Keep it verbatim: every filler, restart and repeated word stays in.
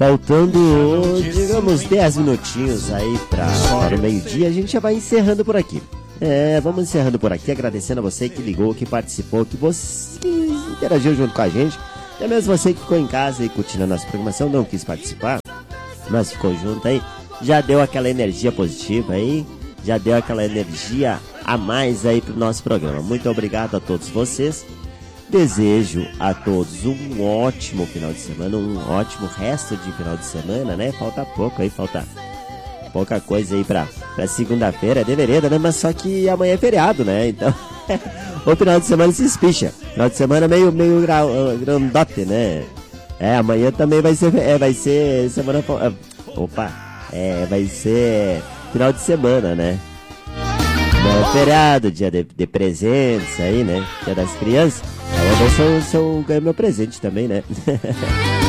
Faltando, digamos, dez minutinhos aí pra, para o meio-dia, a gente já vai encerrando por aqui. É, vamos encerrando por aqui, agradecendo a você que ligou, que participou, que você que interagiu junto com a gente. Até mesmo você que ficou em casa e curtindo a nossa programação, não quis participar, mas ficou junto aí, já deu aquela energia positiva aí, já deu aquela energia a mais aí pro nosso programa. Muito obrigado a todos vocês. Desejo a todos um ótimo final de semana, um ótimo resto de final de semana, né? Falta pouco aí, falta pouca coisa aí pra, pra segunda-feira, é de vereda, né? Mas só que amanhã é feriado, né? Então, o final de semana se espicha. Final de semana meio, meio gra, grandote, né? É, amanhã também vai ser, é, vai ser semana... Opa! É, vai ser final de semana, né? É feriado, dia de, de presentes aí, né? Dia das crianças. Aí eu sou, sou, ganho meu presente também, né?